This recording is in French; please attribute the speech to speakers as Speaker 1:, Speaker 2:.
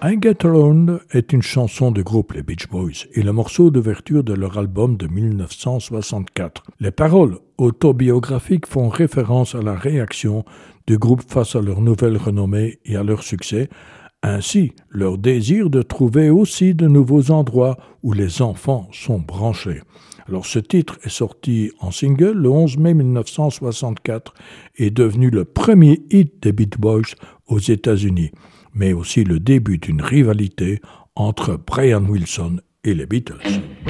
Speaker 1: I Get Around est une chanson du groupe les Beach Boys et le morceau d'ouverture de leur album de 1964. Les paroles autobiographiques font référence à la réaction du groupe face à leur nouvelle renommée et à leur succès, ainsi leur désir de trouver aussi de nouveaux endroits où les enfants sont branchés. Alors ce titre est sorti en single le 11 mai 1964 et est devenu le premier hit des Beach Boys aux États-Unis, mais aussi le début d'une rivalité entre Brian Wilson et les Beatles.